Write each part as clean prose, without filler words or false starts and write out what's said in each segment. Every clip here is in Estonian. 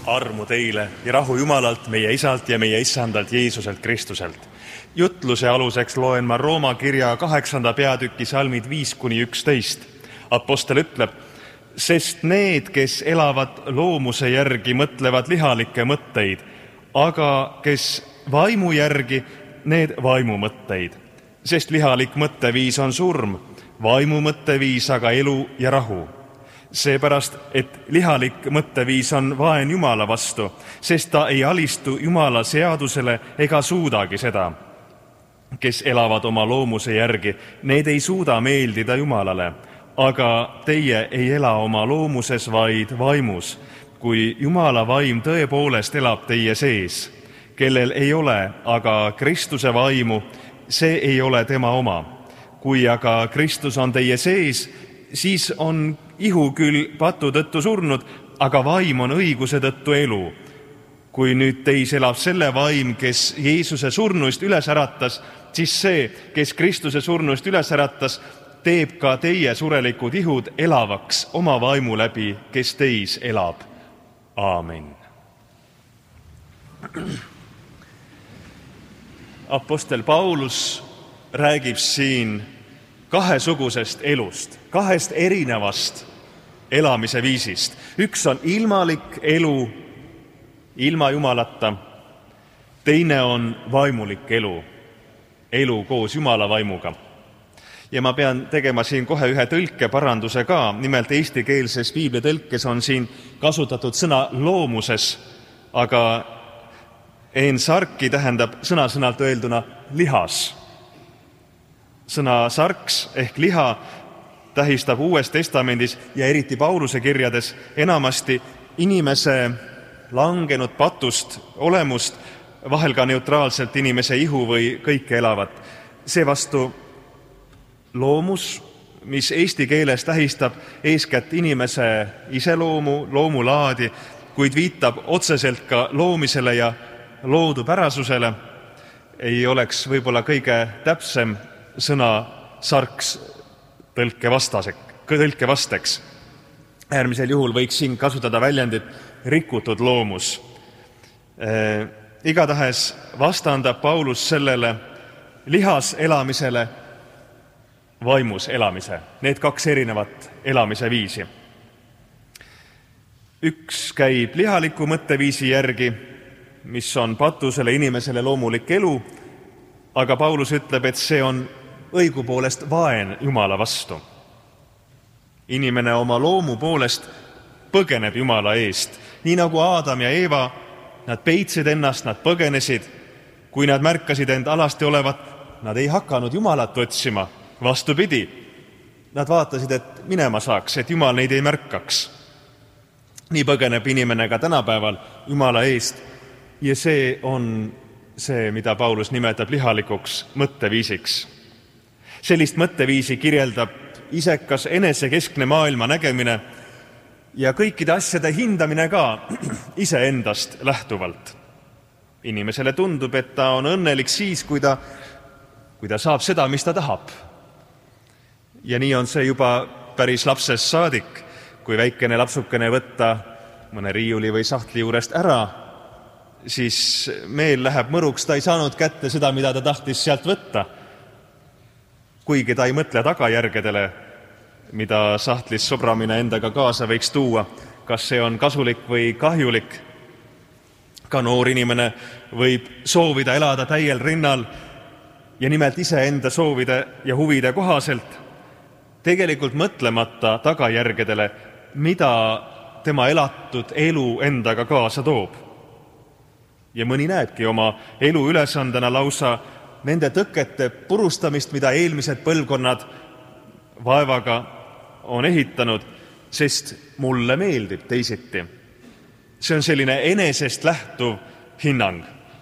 Armu teile ja rahu Jumalalt, meie Isalt ja meie Issandalt Jeesuselt Kristuselt. Jutluse aluseks loen ma Rooma kirja 8. peatüki salmid 5-11. Apostel ütleb, sest need, kes elavad loomuse järgi, mõtlevad lihalikke mõtteid, aga kes vaimu järgi, need vaimu mõtteid. Sest lihalik mõtteviis on surm, vaimu mõtteviis aga elu ja rahu. Seepärast, et lihalik mõtteviis on vaen Jumala vastu, sest ta ei alistu Jumala seadusele ega suudagi seda. Kes elavad oma loomuse järgi, need ei suuda meeldida Jumalale, aga teie ei ela oma loomuses, vaid vaimus, kui Jumala vaim tõepoolest elab teie sees. Kellel ei ole aga Kristuse vaimu, see ei ole tema oma. Kui aga Kristus on teie sees, siis on ihu küll patu tõttu surnud, aga vaim on õiguse tõttu elu. Kui nüüd teis elab selle vaim, kes Jeesuse surnuist üles äratas, siis see, kes Kristuse surnuist üles äratas, teeb ka teie surelikud ihud elavaks oma vaimu läbi, kes teis elab. Aamen. Apostel Paulus räägib siin kahesugusest elust, kahest erinevast elamise viisist. Üks on ilmalik elu ilma Jumalata, teine on vaimulik elu, elu koos Jumala vaimuga. Ja ma pean tegema siin kohe ühe tõlkeparanduse ka, nimelt eestikeelses piiblitõlkes on siin kasutatud sõna loomuses, aga en sarki tähendab sõna-sõnalt öelduna lihas. Sõna sarks ehk liha tähistab Uues Testamendis ja eriti Pauluse kirjades enamasti inimese langenud patust olemust, vahel ka neutraalselt inimese ihu või kõike elavat. Seevastu loomus, mis eesti keeles tähistab eeskätt inimese iseloomu, loomulaadi, kuid viitab otseselt ka loomisele ja loodupärasusele, ei oleks võib-olla kõige täpsem sõna sarks tõlkevasteks. Äärmisel juhul võiks siin kasutada väljendit rikutud loomus. Igatahes vastandab Paulus sellele lihas elamisele vaimus elamise. Need kaks erinevat elamise viisi. Üks käib lihaliku mõtteviisi järgi, mis on patusele inimesele loomulik elu, aga Paulus ütleb, et see on õigupoolest vaen Jumala vastu. Inimene oma loomu poolest põgeneb Jumala eest. Nii nagu Aadam ja Eeva, nad peitsid ennast, nad põgenesid. Kui nad märkasid end alasti olevat, nad ei hakanud Jumalat otsima. Vastupidi, nad vaatasid, et minema saaks, et Jumal neid ei märkaks. Nii põgeneb inimene ka tänapäeval Jumala eest ja see on see, mida Paulus nimetab lihalikuks mõtteviisiks. Sellist mõtteviisi kirjeldab isekas enesekeskne maailma nägemine ja kõikide asjade hindamine ka iseendast lähtuvalt. Inimesele tundub, et ta on õnnelik siis, kui ta saab seda, mis ta tahab. Ja nii on see juba päris lapsest saadik, kui väikene lapsukene võtta mõne riiuli või sahtli juurest ära, siis meel läheb mõruks, ta ei saanud kätte seda, mida ta tahtis sealt võtta. Kuigi ta ei mõtle tagajärgedele, mida sahtlis sobramine endaga kaasa võiks tuua, kas see on kasulik või kahjulik. Ka noor inimene võib soovida elada täiel rinnal ja nimelt iseenda soovide ja huvide kohaselt, tegelikult mõtlemata tagajärgedele, mida tema elatud elu endaga kaasa toob. Ja mõni näebki oma elu ülesandena lausa nende tõkete purustamist, mida eelmised põlvkonnad vaevaga on ehitanud, sest mulle meeldib teisiti. See on selline enesest lähtuv hinnang.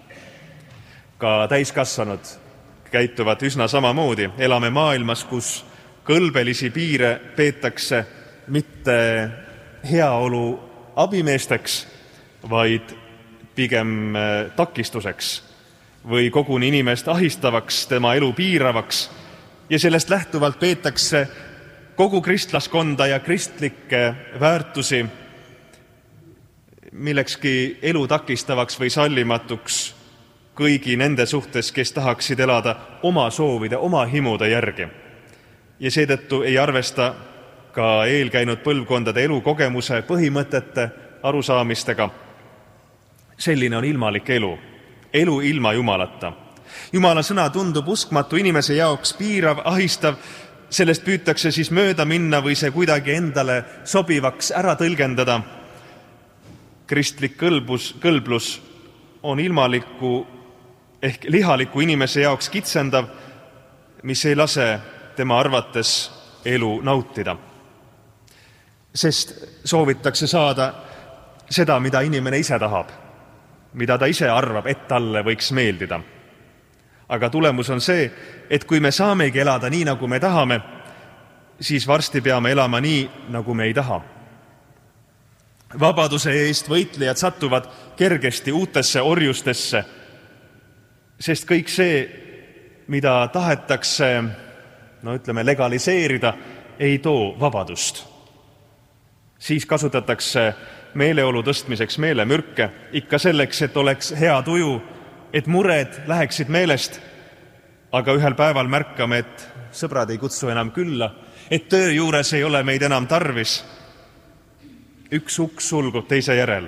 Ka täiskasvanud käituvad üsna samamoodi. Elame maailmas, kus kõlbelisi piire peetakse mitte heaolu abimeesteks, vaid pigem takistuseks või koguni inimest ahistavaks, tema elu piiravaks ja sellest lähtuvalt peetakse kogu kristlaskonda ja kristlikke väärtusi millekski elu takistavaks või sallimatuks kõigi nende suhtes, kes tahaksid elada oma soovide, oma himude järgi. Ja seetõttu ei arvesta ka eelkäinud põlvkondade elukogemuse põhimõtete arusaamistega. Selline on ilmalik elu, elu ilma Jumalata. Jumala sõna tundub uskmatu inimese jaoks piirav, ahistav, sellest püütakse siis mööda minna või see kuidagi endale sobivaks ära tõlgendada. Kristlik kõlblus on ilmaliku ehk lihaliku inimese jaoks kitsendav, mis ei lase tema arvates elu nautida. Sest soovitakse saada seda, mida inimene ise tahab, mida ta ise arvab, et talle võiks meeldida. Aga tulemus on see, et kui me saamegi elada nii, nagu me tahame, siis varsti peame elama nii, nagu me ei taha. Vabaduse eest võitlejad satuvad kergesti uutesse orjustesse, sest kõik see, mida tahetakse, legaliseerida, ei too vabadust. Siis kasutatakse meeleolu tõstmiseks meelemürke, ikka selleks, et oleks hea tuju, et mured läheksid meelest, aga ühel päeval märkame, et sõbrad ei kutsu enam külla, et töö juures ei ole meid enam tarvis. Üks uks sulgub teise järel.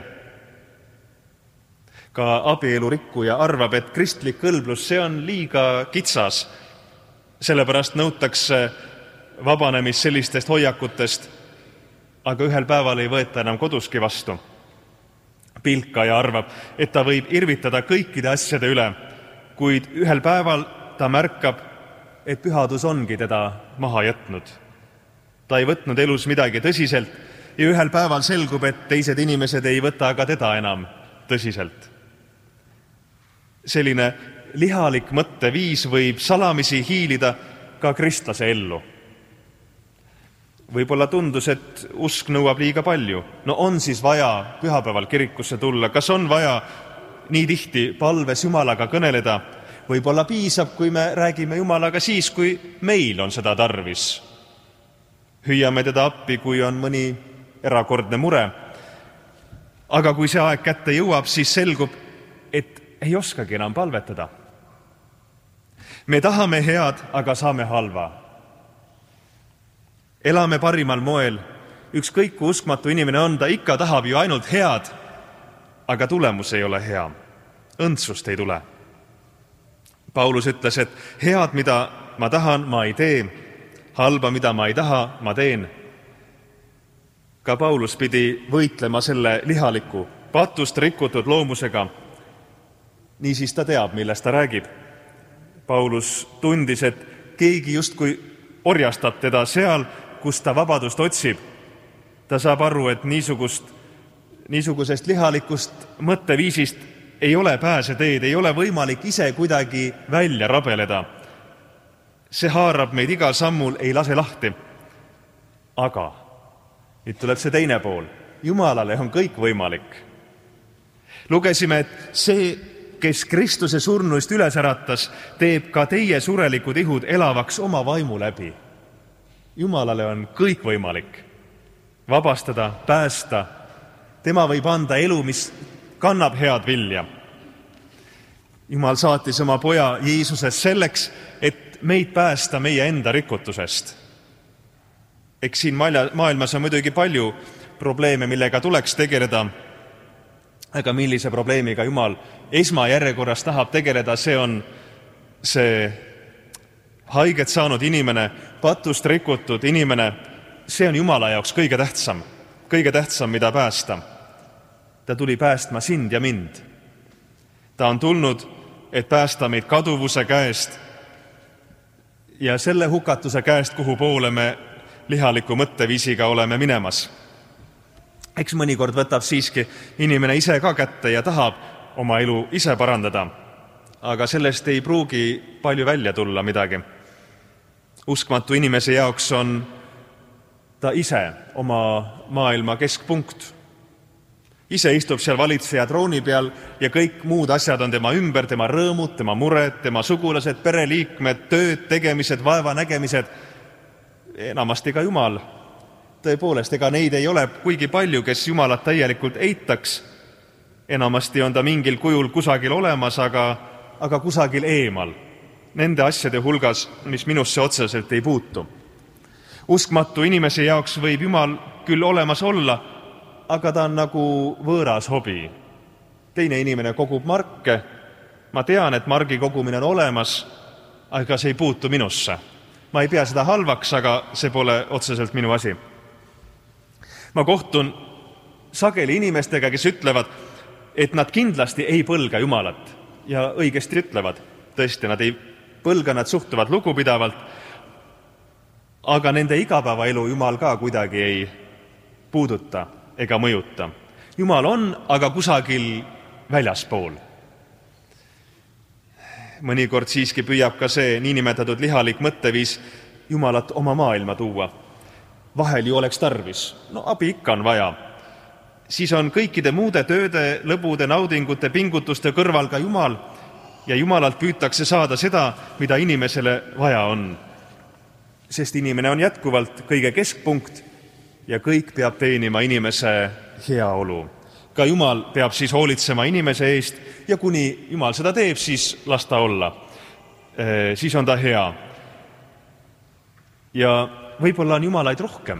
Ka abielurikkuja arvab, et kristlik kõlblus, see on liiga kitsas. Sellepärast nõutakse vabanemist sellistest hoiakutest, aga ühel päeval ei võeta enam koduski vastu. Pilkaja arvab, et ta võib irvitada kõikide asjade üle, kuid ühel päeval ta märkab, et pühadus ongi teda maha jätnud. Ta ei võtnud elus midagi tõsiselt ja ühel päeval selgub, et teised inimesed ei võta aga teda enam tõsiselt. Selline lihalik mõtteviis võib salamisi hiilida ka kristlase ellu. Võib-olla tundus, et usk nõuab liiga palju. No on siis vaja pühapäeval kirikusse tulla? Kas on vaja nii tihti palves Jumalaga kõneleda? Võib-olla piisab, kui me räägime Jumalaga siis, kui meil on seda tarvis. Hüüame teda appi, kui on mõni erakordne mure. Aga kui see aeg kätte jõuab, siis selgub, et ei oskagi enam palvetada. Me tahame head, aga saame halva. Elame parimal moel, ükskõik kui uskmatu inimene on, ta ikka tahab ju ainult head, aga tulemus ei ole hea. Õndsust ei tule. Paulus ütles, et head, mida ma tahan, ma ei tee, halba, mida ma ei taha, ma teen. Ka Paulus pidi võitlema selle lihaliku, patust rikutud loomusega. Niisiis ta teab, millest ta räägib. Paulus tundis, et keegi justkui orjastab teda seal, kus ta vabadust otsib. Ta saab aru, et niisugusest lihalikust mõtteviisist ei ole pääseteed, ei ole võimalik ise kuidagi välja rabeleda. See haarab meid igal sammul, ei lase lahti. Aga nüüd tuleb see teine pool. Jumalale on kõik võimalik. Lugesime, et see, kes Kristuse surnuist üles äratas, teeb ka teie surelikud ihud elavaks oma vaimu läbi. Jumalale on kõik võimalik. Vabastada, päästa. Tema võib anda elu, mis kannab head vilja. Jumal saatis oma poja Jeesuses selleks, et meid päästa meie enda rikutusest. Eks siin maailmas on muidugi palju probleeme, millega tuleks tegeleda, aga millise probleemiga Jumal esmajärjekorras tahab tegeleda, see on see haiget saanud inimene, patust rikutud inimene, see on Jumala jaoks kõige tähtsam, mida päästa. Ta tuli päästma sind ja mind. Ta on tulnud, et päästa meid kaduvuse käest ja selle hukatuse käest, kuhu poole me lihaliku mõtteviisiga oleme minemas. Eks mõnikord võtab siiski inimene ise ka kätte ja tahab oma elu ise parandada, aga sellest ei pruugi palju välja tulla midagi. Uskmatu inimese jaoks on ta ise oma maailma keskpunkt. Ise istub seal valitseja trooni peal ja kõik muud asjad on tema ümber, tema rõõmud, tema mured, tema sugulased, pereliikmed, tööd, tegemised, vaevanägemised, enamasti ka Jumal. Tõepoolest, ega neid ei ole kuigi palju, kes Jumalat täielikult eitaks, Enamasti on ta mingil kujul kusagil olemas, aga kusagil eemal, nende asjade hulgas, mis minusse otseselt ei puutu. Uskmatu inimese jaoks võib Jumal küll olemas olla, aga ta on nagu võõras hobi. Teine inimene kogub marke, ma tean, et margi kogumine on olemas, aga see ei puutu minusse. Ma ei pea seda halvaks, aga see pole otseselt minu asi. Ma kohtun sageli inimestega, kes ütlevad, et nad kindlasti ei põlga Jumalat ja õigesti ütlevad. Tõesti, nad ei põlga, nad suhtuvad lugupidavalt, aga nende igapäevaelu Jumal ka kuidagi ei puuduta ega mõjuta. Jumal on, aga kusagil väljaspool. Mõnikord siiski püüab ka see niinimetatud lihalik mõtteviis Jumalat oma maailma tuua. Vahel ju oleks tarvis. No abi ikka on vaja. Siis on kõikide muude tööde, lõbude, naudingute, pingutuste kõrval ka Jumal ja Jumalalt püütakse saada seda, mida inimesele vaja on. Sest inimene on jätkuvalt kõige keskpunkt ja kõik peab teenima inimese heaolu. Ka Jumal peab siis hoolitsema inimese eest ja kuni Jumal seda teeb, siis las ta olla. Siis on ta hea. Ja võib-olla on Jumalaid rohkem.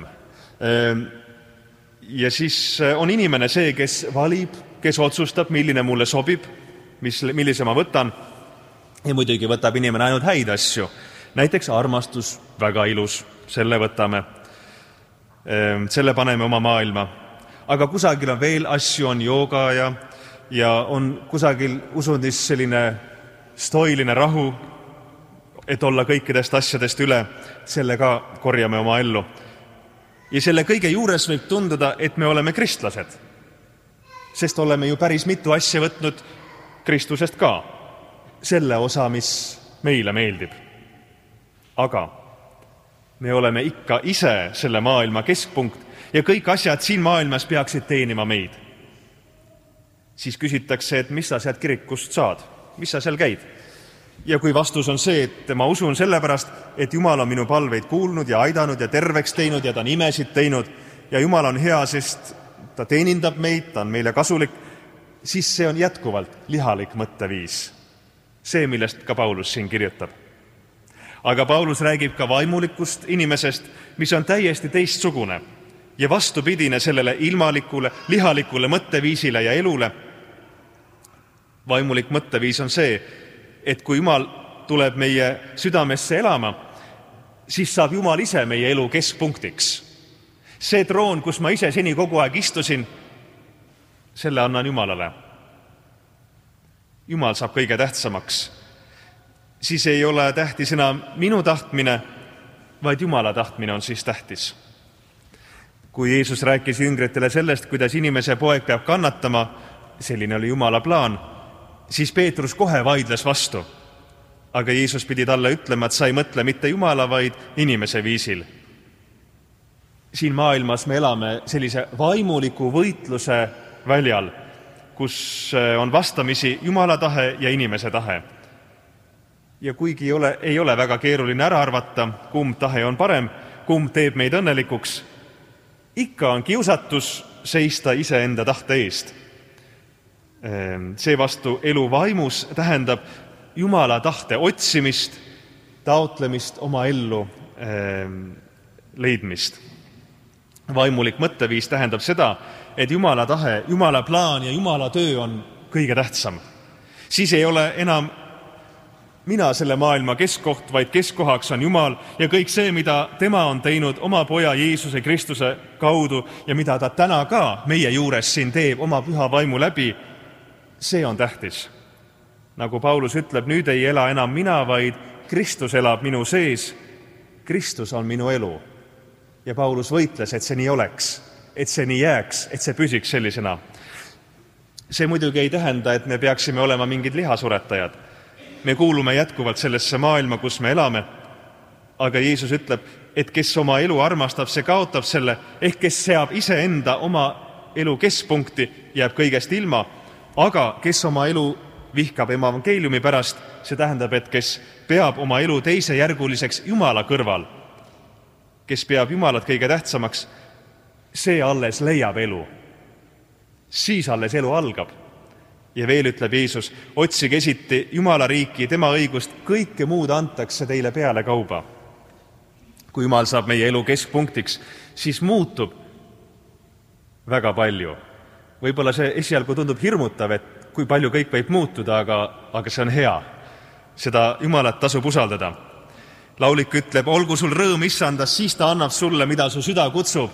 Ja siis on inimene see, kes valib, kes otsustab, milline mulle sobib, millise ma võtan. Ja muidugi võtab inimene ainult häid asju. Näiteks armastus, väga ilus, selle võtame. Selle paneme oma maailma. Aga kusagil on veel asju, on jooga ja on kusagil usundis selline stoiline rahu, et olla kõikidest asjadest üle, selle ka korjame oma ellu. Ja selle kõige juures võib tunduda, et me oleme kristlased, sest oleme ju päris mitu asja võtnud Kristusest ka, selle osa, mis meile meeldib. Aga me oleme ikka ise selle maailma keskpunkt ja kõik asjad siin maailmas peaksid teenima meid. Siis küsitakse, et mis sa sealt kirikust saad, mis sa seal käid? Ja kui vastus on see, et ma usun sellepärast, et Jumal on minu palveid kuulnud ja aidanud ja terveks teinud ja ta on imesid teinud ja Jumal on hea, sest ta teenindab meid, ta on meile kasulik, siis see on jätkuvalt lihalik mõtteviis. See, millest ka Paulus siin kirjutab. Aga Paulus räägib ka vaimulikust inimesest, mis on täiesti teistsugune ja vastupidine sellele ilmalikule, lihalikule mõtteviisile ja elule. Vaimulik mõtteviis on see, et kui Jumal tuleb meie südamesse elama, siis saab Jumal ise meie elu keskpunktiks. See troon, kus ma ise seni kogu aeg istusin, selle annan Jumalale. Jumal saab kõige tähtsamaks. Siis ei ole tähtis enam minu tahtmine, vaid Jumala tahtmine on siis tähtis. Kui Jeesus rääkis jüngritele sellest, kuidas inimese poeg peab kannatama, selline oli Jumala plaan, siis Peetrus kohe vaidles vastu. Aga Jeesus pidi talle ütlema, et sa ei mõtle mitte Jumala, vaid inimese viisil. Siin maailmas me elame sellise vaimuliku võitluse väljal, kus on vastamisi Jumala tahe ja inimese tahe. Ja kuigi ei ole väga keeruline ära arvata, kumb tahe on parem, kumb teeb meid õnnelikuks, ikka on kiusatus seista iseenda tahte eest. Seevastu elu vaimus tähendab Jumala tahte otsimist, taotlemist, oma ellu leidmist. Vaimulik mõtteviis tähendab seda, et Jumala tahe, Jumala plaan ja Jumala töö on kõige tähtsam. Siis ei ole enam mina selle maailma keskkoht, vaid keskkohaks on Jumal ja kõik see, mida tema on teinud oma poja Jeesuse Kristuse kaudu ja mida ta täna ka meie juures siin teeb oma püha vaimu läbi, see on tähtis. Nagu Paulus ütleb, nüüd ei ela enam mina, vaid Kristus elab minu sees. Kristus on minu elu. Ja Paulus võitles, et see nii oleks, et see nii jääks, et see püsiks sellisena. See muidugi ei tähenda, et me peaksime olema mingid lihasuretajad. Me kuulume jätkuvalt sellesse maailma, kus me elame, aga Jeesus ütleb, et kes oma elu armastab, see kaotab selle, ehk kes seab iseenda oma elu keskpunkti, jääb kõigest ilma, aga kes oma elu vihkab evangeeliumi pärast, see tähendab, et kes peab oma elu teisejärguliseks Jumala kõrval, kes peab Jumalat kõige tähtsamaks, see alles leiab elu. Siis alles elu algab Ja veel ütleb Jeesus, otsige esiti Jumala riiki, tema õigust, kõike muud antakse teile peale kauba. Kui Jumal saab meie elu keskpunktiks, siis muutub väga palju. Võib-olla see esialgu tundub hirmutav, et kui palju kõik võib muutuda, aga see on hea. Seda Jumalat tasub usaldada. Laulik ütleb, olgu sul rõõm issandas, siis ta annab sulle, mida su süda kutsub.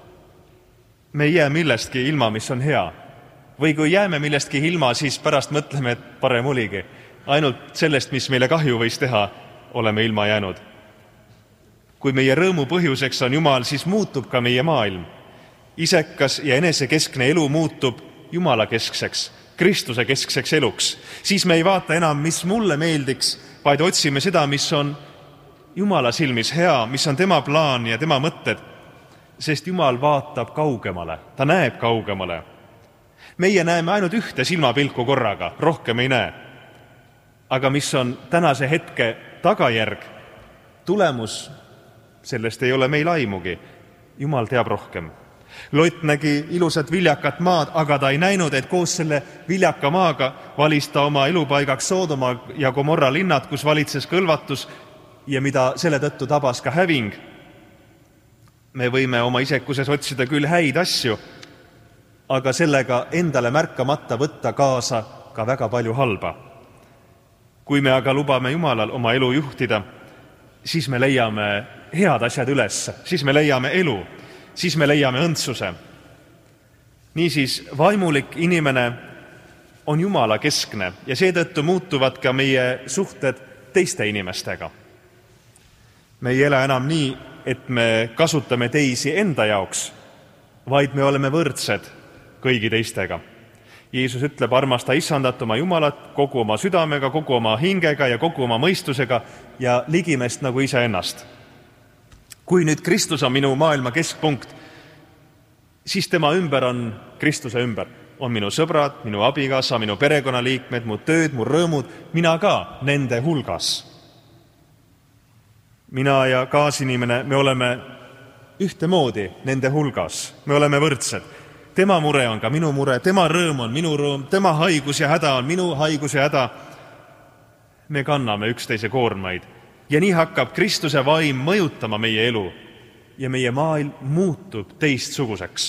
Me ei jää millestki ilma, mis on hea. Või kui jääme millestki ilma, siis pärast mõtleme, et parem oligi. Ainult sellest, mis meile kahju võis teha, oleme ilma jäänud. Kui meie rõõmu põhjuseks on Jumal, siis muutub ka meie maailm. Isekas ja enesekeskne elu muutub Jumala keskseks, Kristuse keskseks eluks. Siis me ei vaata enam, mis mulle meeldiks, vaid otsime seda, mis on Jumala silmis hea, mis on tema plaan ja tema mõtted, sest Jumal vaatab kaugemale, ta näeb kaugemale. Meie näeme ainult ühte silmapilku korraga, rohkem ei näe. Aga mis on tänase hetke tagajärg, tulemus, sellest ei ole meil aimugi. Jumal teab rohkem. Lot nägi ilusat viljakat maad, aga ta ei näinud, et koos selle viljaka maaga valis ta oma elupaigaks Soodoma ja Gomorra linnad, kus valitses kõlvatus ja mida selle tõttu tabas ka häving. Me võime oma isekuses otsida küll häid asju, aga sellega endale märkamata võtta kaasa ka väga palju halba. Kui me aga lubame Jumalal oma elu juhtida, siis me leiame head asjad üles, siis me leiame elu, siis me leiame õndsuse. Niisiis, vaimulik inimene on Jumala keskne ja seetõttu muutuvad ka meie suhted teiste inimestega. Me ei ela enam nii, et me kasutame teisi enda jaoks, vaid me oleme võrdsed kõigi teistega. Jeesus ütleb, armasta issandat oma Jumalat kogu oma südamega, kogu oma hingega ja kogu oma mõistusega ja ligimest nagu iseennast. Kui nüüd Kristus on minu maailma keskpunkt, siis tema ümber on Kristuse ümber. On minu sõbrad, minu abikaasa, minu perekonnaliikmed, mu tööd, mu rõõmud, mina ka nende hulgas. Mina ja kaasinimene, me oleme ühtemoodi nende hulgas, me oleme võrdsed. Tema mure on ka minu mure, tema rõõm on minu rõõm, tema haigus ja häda on minu haigus ja häda. Me kanname üksteise koormaid ja nii hakkab Kristuse vaim mõjutama meie elu ja meie maailm muutub teistsuguseks.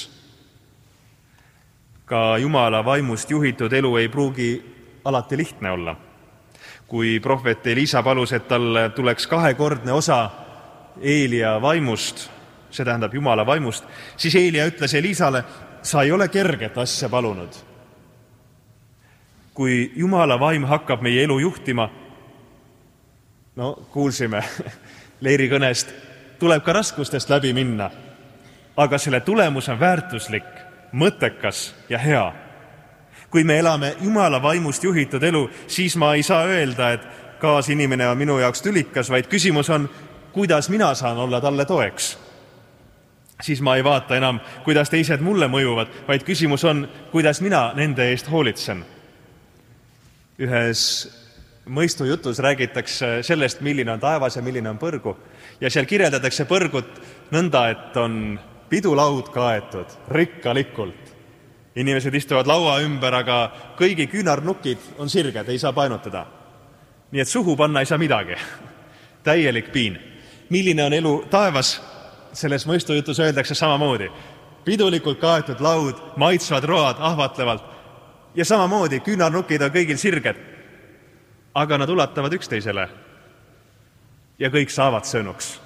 Ka Jumala vaimust juhitud elu ei pruugi alati lihtne olla. Kui prohvet Elisa palus, et talle tuleks 2-kordne osa Eelia vaimust, see tähendab Jumala vaimust, siis Eelia ütles Elisale, sa ei ole kerget asja palunud. Kui Jumala vaim hakkab meie elu juhtima, no kuulsime leirikõnest, tuleb ka raskustest läbi minna, aga selle tulemus on väärtuslik, mõttekas ja hea. Kui me elame Jumala vaimust juhitud elu, siis ma ei saa öelda, et kaasinimene on minu jaoks tülikas, vaid küsimus on, kuidas mina saan olla talle toeks. Siis ma ei vaata enam, kuidas teised mulle mõjuvad, vaid küsimus on, kuidas mina nende eest hoolitsen. Ühes mõistujutus räägitakse sellest, milline on taevas ja milline on põrgu. Ja seal kirjeldatakse põrgut nõnda, et on pidulaud kaetud rikkalikult. Inimesed istuvad laua ümber, aga kõigi küünarnukid on sirged, ei saa painutada. Nii et suhu panna ei saa midagi. Täielik piin. Milline on elu taevas? Selles mõistujutus öeldakse samamoodi. Pidulikult kaetud laud, maitsvad road ahvatlevalt ja samamoodi küünarnukid on kõigil sirged. Aga nad ulatavad üksteisele ja kõik saavad söönuks.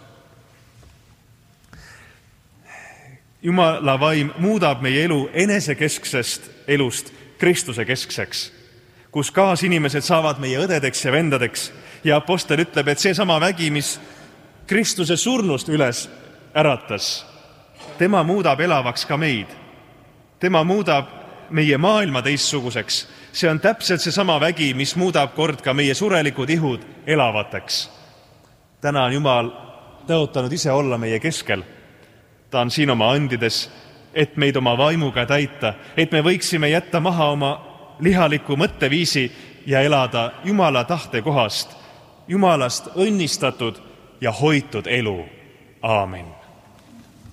Jumala vaim muudab meie elu enesekesksest elust Kristuse keskseks, kus kaasinimesed saavad meie õdedeks ja vendadeks ja apostel ütleb, et see sama vägi, mis Kristuse surnust üles äratas, tema muudab elavaks ka meid. Tema muudab meie maailma teistsuguseks. See on täpselt see sama vägi, mis muudab kord ka meie surelikud ihud elavateks. Täna on Jumal tõotanud ise olla meie keskel. Ta on siin oma andides, et meid oma vaimuga täita, et me võiksime jätta maha oma lihaliku mõtteviisi ja elada Jumala tahte kohast, Jumalast õnnistatud ja hoitud elu. Aamen.